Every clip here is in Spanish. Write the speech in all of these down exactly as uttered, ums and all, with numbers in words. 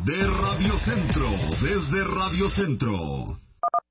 de Radio Centro, desde Radio Centro.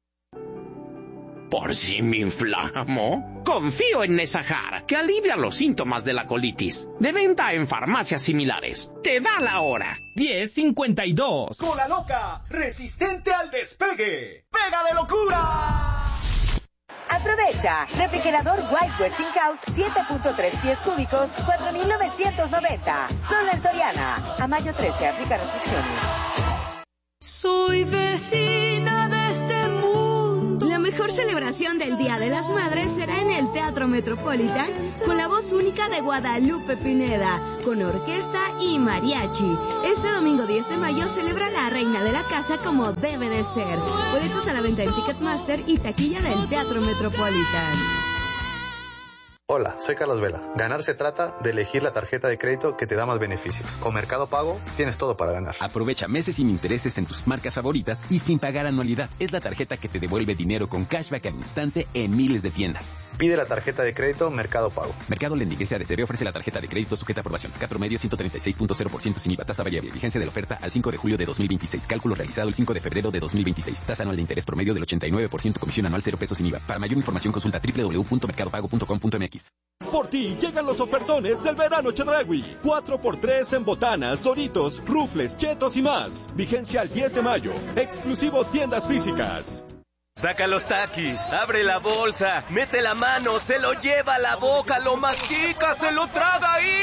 ¿Por si me inflamo? Confío en Nesajar, que alivia los síntomas de la colitis. De venta en farmacias similares. Te da la hora. diez cincuenta y dos. Cola loca, resistente al despegue. ¡Pega de locura! Aprovecha. Refrigerador White Westinghouse siete punto tres pies cúbicos, cuatro mil novecientos noventa. Solo en Soriana. A mayo trece, aplica restricciones. Soy vecina de este mundo. La mejor celebración del Día de las Madres será en el Teatro Metropolitan con la voz única de Guadalupe Pineda, con orquesta y mariachi. Este domingo diez de mayo celebra la reina de la casa como debe de ser. Boletos a la venta en Ticketmaster y taquilla del Teatro Metropolitan. Hola, soy Carlos Vela. Ganar se trata de elegir la tarjeta de crédito que te da más beneficios. Con Mercado Pago tienes todo para ganar. Aprovecha meses sin intereses en tus marcas favoritas y sin pagar anualidad. Es la tarjeta que te devuelve dinero con cashback al instante en miles de tiendas. Pide la tarjeta de crédito Mercado Pago. Mercado Lendigues A D C B ofrece la tarjeta de crédito sujeta a aprobación. Cat promedio ciento treinta y seis punto cero por ciento sin I V A. Tasa variable. Vigencia de la oferta al cinco de julio de dos mil veintiséis. Cálculo realizado el cinco de febrero de dos mil veintiséis. Tasa anual de interés promedio del ochenta y nueve por ciento. Comisión anual cero pesos sin I V A. Para mayor información consulta doble u doble u doble u punto mercado pago punto com punto m x. Por ti llegan los ofertones del verano Chedraui. cuatro por tres en botanas, Doritos, rufles, chetos y más. Vigencia al diez de mayo. Exclusivo tiendas físicas. Saca los taquis, abre la bolsa, mete la mano, se lo lleva a la boca, lo mastica, se lo traga y...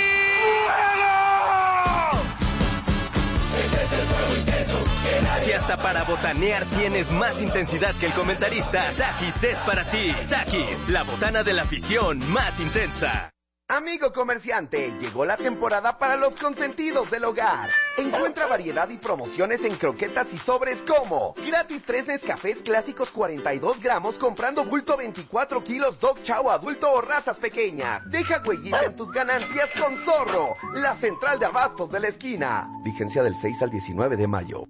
Este es el fuego intenso. Si hasta para botanear tienes más intensidad que el comentarista, Takis es para ti. Takis, la botana de la afición más intensa. Amigo comerciante, llegó la temporada para los consentidos del hogar. Encuentra variedad y promociones en croquetas y sobres como gratis tres Nescafés clásicos cuarenta y dos gramos comprando bulto veinticuatro kilos Dog Chow adulto o razas pequeñas. Deja huellita en tus ganancias con Zorro, la central de abastos de la esquina. Vigencia del seis al diecinueve de mayo.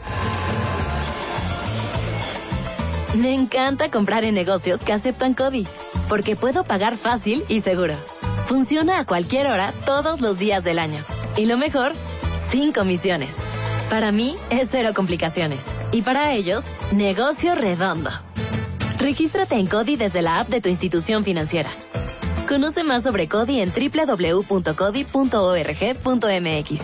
Me encanta comprar en negocios que aceptan CODI, porque puedo pagar fácil y seguro. Funciona a cualquier hora, todos los días del año. Y lo mejor, sin comisiones. Para mí, es cero complicaciones. Y para ellos, negocio redondo. Regístrate en CODI desde la app de tu institución financiera. Conoce más sobre CODI en doble u doble u doble u punto codi punto org punto m x.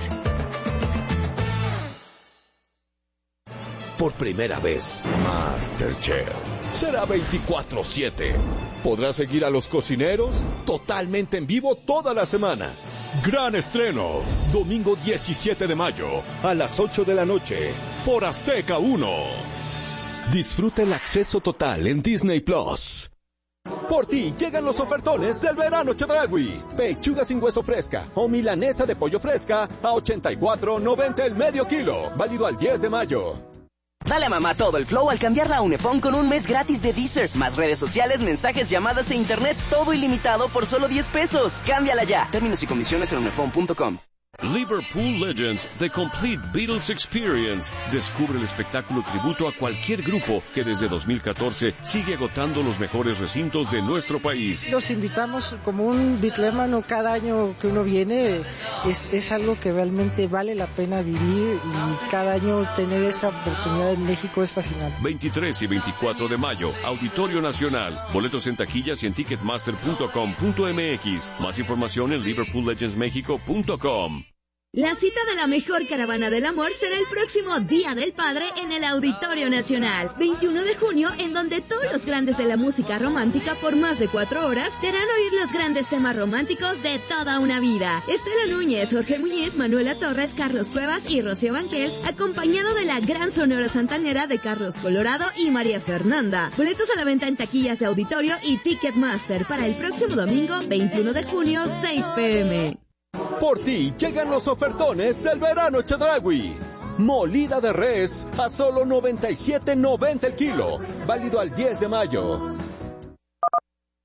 Por primera vez, MasterChef será veinticuatro siete. Podrás seguir a los cocineros totalmente en vivo toda la semana. Gran estreno, domingo diecisiete de mayo, a las ocho de la noche, por Azteca uno. Disfruta el acceso total en Disney Plus. Por ti llegan los ofertones del verano Chedraui. Pechuga sin hueso fresca o milanesa de pollo fresca a ochenta y cuatro noventa el medio kilo. Válido al diez de mayo. Dale a mamá todo el flow al cambiarla a Unifón con un mes gratis de Deezer. Más redes sociales, mensajes, llamadas e internet. Todo ilimitado por solo diez pesos. Cámbiala ya. Términos y condiciones en unifón punto com. Liverpool Legends, The Complete Beatles Experience. Descubre el espectáculo tributo a cualquier grupo que desde dos mil catorce sigue agotando los mejores recintos de nuestro país. Los invitamos como un bitlémano cada año que uno viene. Es, es algo que realmente vale la pena vivir y cada año tener esa oportunidad en México es fascinante. veintitrés y veinticuatro de mayo, Auditorio Nacional. Boletos en taquillas y en ticketmaster punto com punto m x. Más información en liverpool legends mexico punto com. La cita de la mejor caravana del amor será el próximo Día del Padre en el Auditorio Nacional, veintiuno de junio, en donde todos los grandes de la música romántica por más de cuatro horas te harán oír los grandes temas románticos de toda una vida. Estela Núñez, Jorge Muñiz, Manuela Torres, Carlos Cuevas y Rocío Banquels, acompañado de la gran sonora santanera de Carlos Colorado y María Fernanda. Boletos a la venta en taquillas de Auditorio y Ticketmaster para el próximo domingo, veintiuno de junio, seis pe eme. Por ti llegan los ofertones del verano Chedraui. Molida de res a solo noventa y siete noventa el kilo. Válido al diez de mayo.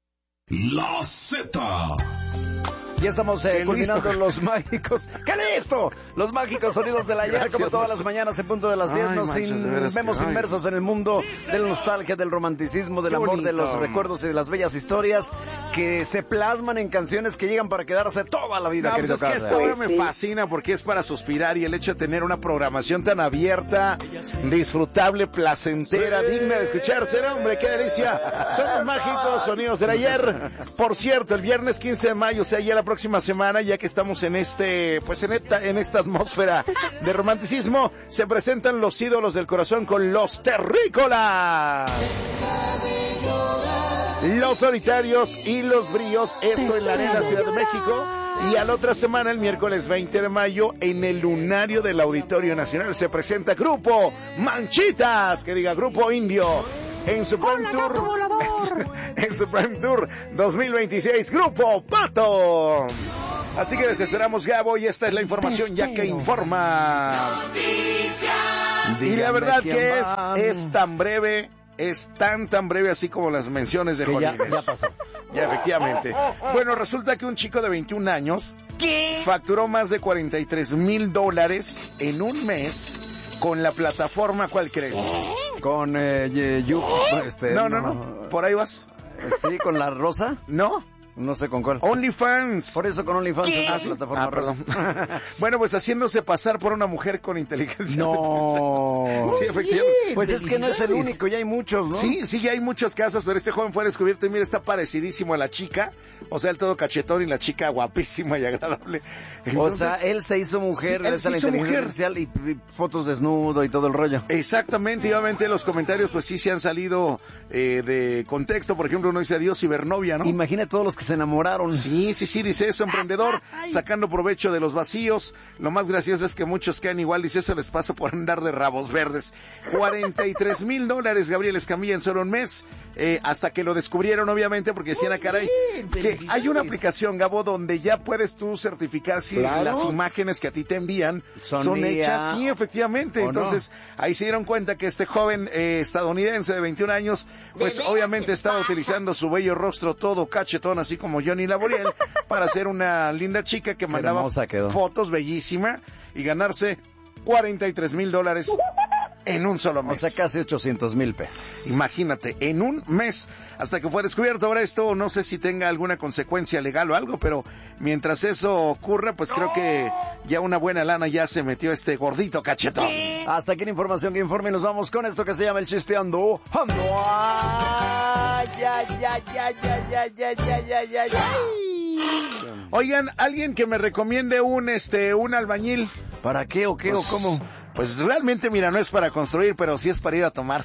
La Z. Ya estamos eh, culminando los mágicos. ¡Qué listo! Los mágicos sonidos del ayer, como todas las mañanas en punto de las diez. Nos manches, in... veras, vemos ay. inmersos en el mundo de la nostalgia, del romanticismo, del Qué amor, bonito. de los recuerdos y de las bellas historias que se plasman en canciones que llegan para quedarse toda la vida, No, querido pues es que Carlos. esta hora me fascina porque es para suspirar, y el hecho de tener una programación tan abierta, disfrutable, placentera, digna de escucharse, ¿no? Hombre, qué delicia. Son los mágicos sonidos del ayer. Por cierto, el viernes quince de mayo, o sea, ya la próxima semana, ya que estamos en este, pues en esta, en esta atmósfera de romanticismo, se presentan los ídolos del corazón con los terrícolas. Los solitarios y los bríos, esto en la Arena Ciudad de México. Y a la otra semana, el miércoles veinte de mayo, en el lunario del Auditorio Nacional, se presenta Grupo Manchitas, que diga Grupo Indio, en su Prime Tour, en su Prime Tour dos mil veintiséis, Grupo Pato. Así que les esperamos, Gabo, y esta es la información ya que informa. Y la verdad que es, es tan breve, es tan tan breve así como las menciones de Que ya, Jolines. ya pasó. Ya, efectivamente. Bueno, resulta que un chico de veintiún años facturó más de cuarenta y tres mil dólares en un mes con la plataforma, ¿cuál crees? Con eh, ye- you, este, No, no, no, por ahí vas. Sí, con la rosa. No. No sé con cuál. OnlyFans. Por eso con OnlyFans es la ¿Ah, sí? plataforma Ah, rosa. perdón. Bueno, pues haciéndose pasar por una mujer con inteligencia No. artificial. Sí, efectivamente. Pues es que no es el único, ya hay muchos, ¿no? Sí, sí, ya hay muchos casos, pero este joven fue descubierto y mira, está parecidísimo a la chica. O sea, el todo cachetón y la chica guapísima y agradable. o Entonces, sea, él se hizo mujer, sí, él gracias a se la hizo inteligencia mujer. artificial y, y fotos desnudo y todo el rollo. Exactamente, y obviamente los comentarios pues sí se han salido eh, de contexto. Por ejemplo, uno dice adiós cibernovia, ¿no? Imagina todos los que se enamoraron. Sí, sí, sí, dice eso, emprendedor, sacando provecho de los vacíos. Lo más gracioso es que muchos caen igual, dice, eso les pasa por andar de rabos verdes. cuarenta y tres mil dólares, Gabriel Escamilla, en solo un mes, eh, hasta que lo descubrieron, obviamente, porque decían, a caray, que hay una aplicación, Gabo, donde ya puedes tú certificar si Claro. las imágenes que a ti te envían Son son, mía. hechas. Sí, efectivamente. ¿O no? Entonces, ahí se dieron cuenta que este joven eh, estadounidense de veintiún años, pues obviamente estaba utilizando su bello rostro todo cachetón, así como Johnny Laboriel, para ser una linda chica que mandaba hermosa quedó. fotos bellísima y ganarse cuarenta y tres mil dólares en un solo mes. O sea, casi ochocientos mil pesos. Imagínate, en un mes, hasta que fue descubierto. Ahora esto no sé si tenga alguna consecuencia legal o algo, pero mientras eso ocurra, pues creo que ya una buena lana ya se metió este gordito cachetón. Hasta aquí la información que informe y nos vamos con esto que se llama el chisteando. ¡Ando! ¡Ay, ay, ay, ay, ay, ay, ay, ay, ay, ay, ay! Oigan, alguien que me recomiende un este un albañil. ¿Para qué o qué Pues, o cómo? Pues realmente, mira, no es para construir, pero sí es para ir a tomar.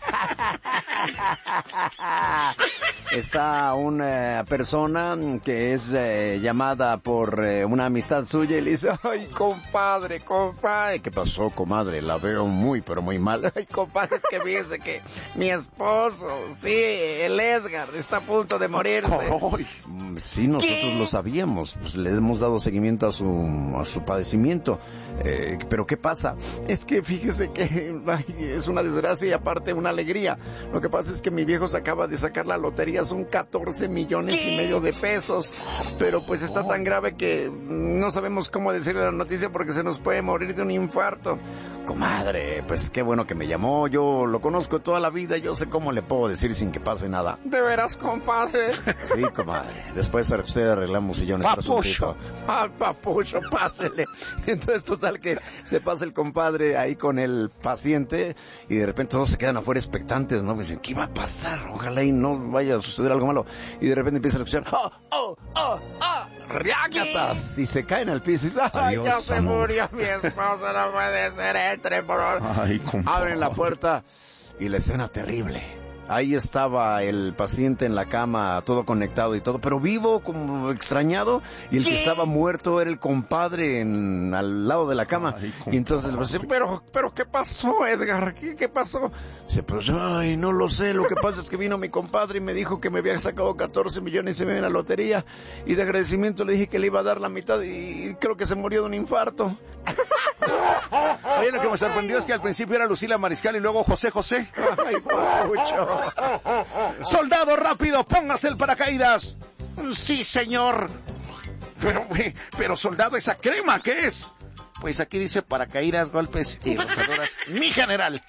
Está una persona que es eh, llamada por eh, una amistad suya y le dice, ay, compadre, compadre. ¿Qué pasó, comadre? La veo muy, pero muy mal. Ay, compadre, es que fíjese que mi esposo, sí, el Edgar, está a punto de morirse. Mm, Sí, nosotros lo sabíamos, pues le hemos dado seguimiento a su, a su padecimiento. Eh, pero ¿qué pasa? Es que fíjese que ay, es una desgracia y aparte una alegría. Lo que pasa es que mi viejo se acaba de sacar la lotería, son catorce millones y medio de pesos. Pero pues está tan grave que no sabemos cómo decirle la noticia porque se nos puede morir de un infarto. Comadre, pues qué bueno que me llamó, yo lo conozco toda la vida, yo sé cómo le puedo decir sin que pase nada. ¿De veras, compadre? Sí, comadre, después usted arreglamos sillones. Papucho. Ah, papucho, pásele. Entonces, total que se pasa el compadre ahí con el paciente y de repente todos se quedan afuera expectantes, ¿no? Me dicen, ¿qué va a pasar? Ojalá y no vaya a suceder algo malo. Y de repente empieza a escuchar, ¡oh, oh, oh, oh! ¡Riácatas! Y se caen al piso y dicen, ¡ay, Adiós, ya se amor. murió mi esposa! No puede ser, entre por favor. Ay, compadre. Abren la puerta y la escena terrible. Ahí estaba el paciente en la cama, todo conectado y todo, pero vivo, como extrañado, y el que estaba muerto era el compadre en, al lado de la cama. Ay, y entonces le dice, pero, pero, ¿qué pasó, Edgar? ¿Qué, qué pasó? Dice, pues, ay, no lo sé, lo que pasa es que vino mi compadre y me dijo que me había sacado catorce millones y medio en la lotería, y de agradecimiento le dije que le iba a dar la mitad y creo que se murió de un infarto. Oye, lo que me sorprendió es que al principio era Lucila Mariscal y luego José José. Ay, mucho. Soldado, rápido, póngase el paracaídas. Sí, señor. Pero, pero soldado, ¿esa crema qué es? Pues aquí dice paracaídas, golpes y rozaduras, mi general.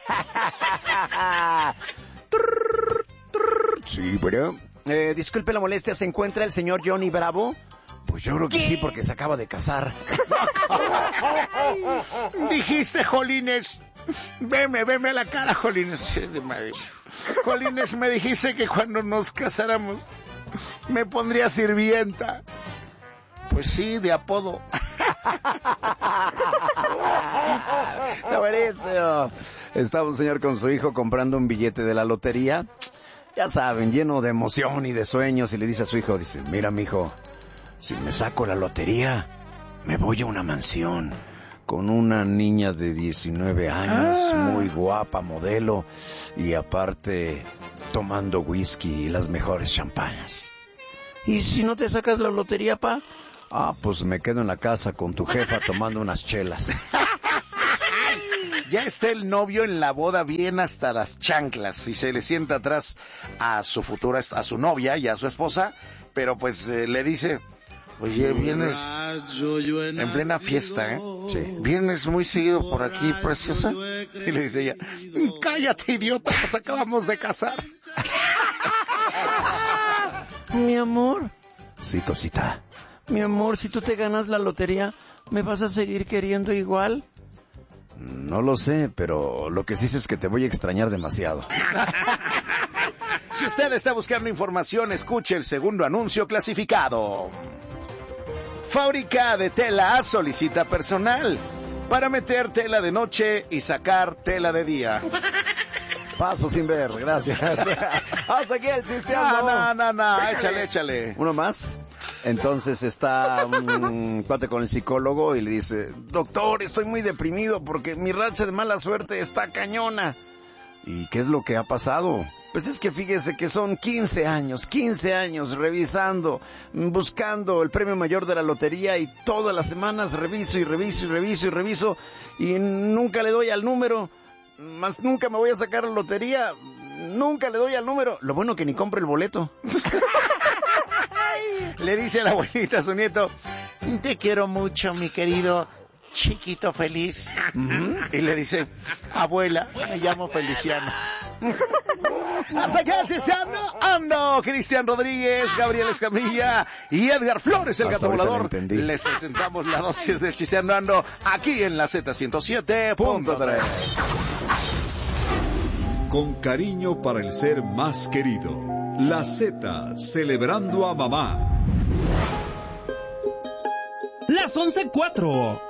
Sí, bueno. Eh, disculpe la molestia, ¿se encuentra el señor Johnny Bravo? Pues yo creo que sí, porque se acaba de casar. Dijiste, Jolines. Veme, veme a la cara, Jolines. Jolines, me dijiste que cuando nos casáramos me pondría sirvienta. Pues sí, de apodo. Está buenísimo. Estaba un señor con su hijo comprando un billete de la lotería. Ya saben, lleno de emoción y de sueños. Y le dice a su hijo, dice, mira, mijo, si me saco la lotería, me voy a una mansión con una niña de diecinueve años, ah. muy guapa, modelo, y aparte tomando whisky y las mejores champañas. ¿Y si no te sacas la lotería, pa? Ah, pues me quedo en la casa con tu jefa tomando unas chelas. Ya está el novio en la boda bien hasta las chanclas y se le sienta atrás a su futura, a su novia y a su esposa, pero pues eh, le dice, oye, vienes en plena fiesta, ¿eh? Sí. Vienes muy seguido por aquí, preciosa. Y le dice ella, cállate, idiota, nos acabamos de casar. Mi amor. Sí, cosita. Mi amor, si tú te ganas la lotería, ¿me vas a seguir queriendo igual? No lo sé, pero lo que sí sé es que te voy a extrañar demasiado. Si usted está buscando información, escuche el segundo anuncio clasificado. Fábrica de tela solicita personal para meter tela de noche y sacar tela de día. Paso sin ver, gracias. Hasta aquí el chisteando. No, no, no, no, échale, échale. ¿Uno más? Entonces está un cuate con el psicólogo y le dice, doctor, estoy muy deprimido porque mi racha de mala suerte está cañona. ¿Y qué es lo que ha pasado? Pues es que fíjese que son quince años, quince años revisando, buscando el premio mayor de la lotería y todas las semanas reviso y reviso y reviso y reviso y nunca le doy al número, más nunca me voy a sacar la lotería, nunca le doy al número. Lo bueno que ni compre el boleto. Le dice la abuelita a su nieto, te quiero mucho, mi querido chiquito feliz. Uh-huh. Y le dice, abuela, me llamo Feliciano. Hasta aquí el Chisteando Ando. Cristian Rodríguez, Gabriel Escamilla y Edgar Flores, el gato volador. Les presentamos la dosis del Chisteando Ando aquí en la Z ciento siete punto tres. Con cariño para el ser más querido. La Z, celebrando a mamá. Las once cuatro.